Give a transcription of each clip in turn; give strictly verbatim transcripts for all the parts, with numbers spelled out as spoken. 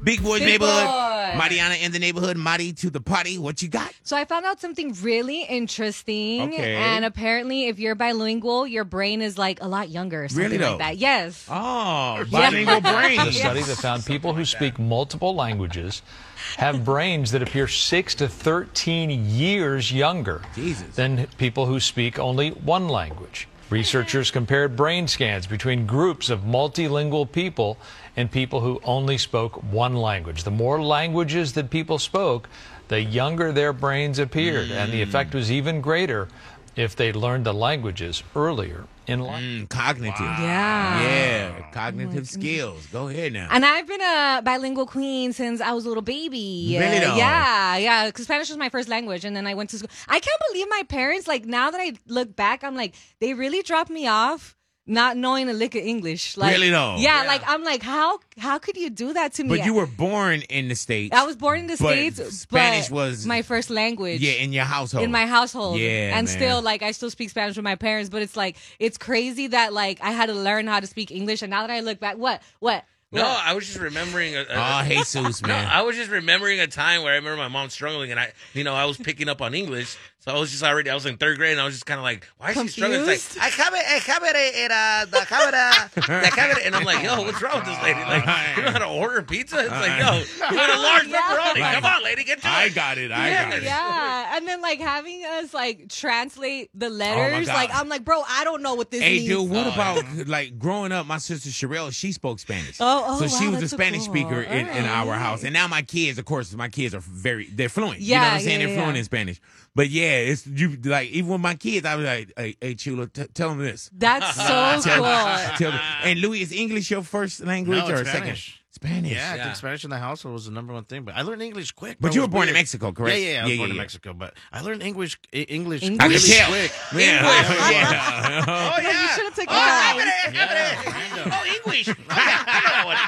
Big Boys Big Neighborhood. Boy. Mariana in the neighborhood. Mari to the party. What you got? So I found out something really interesting. Okay. And apparently, if you're bilingual, your brain is like a lot younger or something Really, though? like that. Yes. Oh, bilingual brain. A study that found people who speak multiple languages have brains that appear six to thirteen years younger Jesus. than people who speak only one language. Researchers compared brain scans between groups of multilingual people and people who only spoke one language. The more languages that people spoke, the younger their brains appeared, mm. and the effect was even greater if they learned the languages earlier in life. Mm, cognitive. Wow. Yeah. Yeah, cognitive oh skills. Go ahead now. And I've been a bilingual queen since I was a little baby. Really though? Yeah, yeah, because Spanish was my first language, and then I went to school. I can't believe my parents, like, now that I look back, I'm like, they really dropped me off not knowing a lick of English. Like, really though? Yeah, yeah, like, I'm like, how how could you do that to me? But you were born in the States. I was born in the but States, Spanish but was my first language. Yeah, in your household. In my household. Yeah, And man. still, like, I still speak Spanish with my parents, but it's like, it's crazy that, like, I had to learn how to speak English, and now that I look back, what? What? No, what? I was just remembering. A, a, Oh, Jesus, no, man. I was just remembering a time where I remember my mom struggling, and I, you know, I was picking up on English, so I was just already. I was in third grade, and I was just kind of like, "Why is she struggling?" It's like, "I have it, I have it, it, uh, the camera, the camera," and I'm like, "Yo, what's wrong with this lady? Like, you know how to order pizza?" It's like, "Yo, you want a large pepperoni? Yeah. Come on, lady, get to I it." got it. I Yeah. got it. Yeah, and then like having us like translate the Oh, my letters, God. like I'm like, bro, I don't know what this Hey, means. dude, what Oh, about, like, growing up, my sister Sherelle, she spoke Spanish. Oh, oh, So she wow, was a that's so Spanish cool. speaker in, in our Alright. house. And now my kids, of course, my kids are very, they're fluent. you know Yeah, what I'm saying? yeah, they're yeah. fluent in Spanish. But yeah, it's, you like, even with my kids, I was like, hey, hey Chula, t- tell them this. That's so Tell cool. them- tell them. And Louis, is English your first language No, or it's second? Spanish. Spanish. Yeah, I Yeah. think Spanish in the household was the number one thing. But I learned English quick. But bro. you It were was born in weird. Mexico, correct? Yeah, yeah, I was Yeah, born yeah, in yeah. Mexico. But I learned English I- English, English? I can really tell. quick. Yeah. yeah. Oh You yeah. should have taken Oh, that. have it, have it. Oh, English. Oh, yeah, I know that one.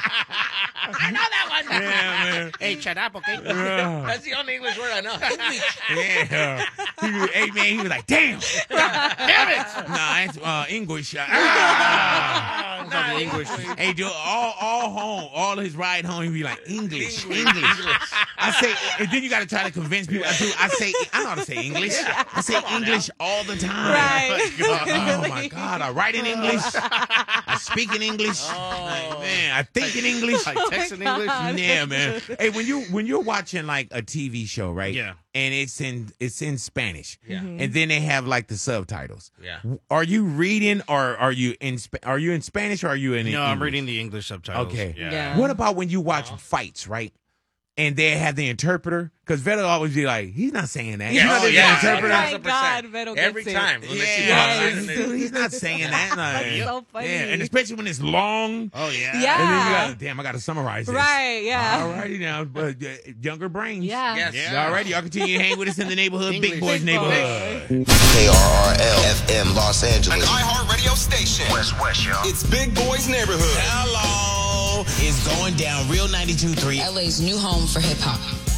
I know that one. Yeah, man. Hey, shut up, okay? Yeah. That's the only English word I know. English. Yeah. He was, hey, man, he was like, damn. Damn it. Nah, it's uh, English. Ah. Nah, English. Hey, dude, all, all home, all his ride home, he be like, English, English. I say, and then you got to try to convince people. I, do, I say, I know how to say English. I say English all the time. Right. Oh, my God. I write in English. I speak in English. Like, man, I think in English. Like text in English. Yeah, man. Hey, when you when you're watching like a T V show, right? Yeah. And it's in it's in Spanish. Yeah. And then they have like the subtitles. Yeah. Are you reading or are you in Sp- are you in Spanish or are you in No, English? I'm reading the English subtitles. Okay. Yeah. Yeah. What about when you watch fights, right? And they have the interpreter? Because Vero always be like, he's not saying that. Yeah. You know, Oh, there's yeah. an interpreter. Oh, my one hundred percent. God, Vero Every gets it. time. When they see Yeah, boxing, he's, and they- he's not saying that. Like, That's so funny. Yeah, and especially when it's long. Oh, yeah. Yeah. And then you got, damn, I got to summarize this. Right, yeah. All righty now, but uh, younger brains. Yeah. Yes. Yeah. All righty, y'all continue to hang with us in the neighborhood, Big English. Boys Big neighborhood. K R R L F M Los An Angeles. iHeart radio station. West West, y'all. It's Big Boys Neighborhood. Hello. It's going down Real ninety-two point three. L A's new home for hip hop.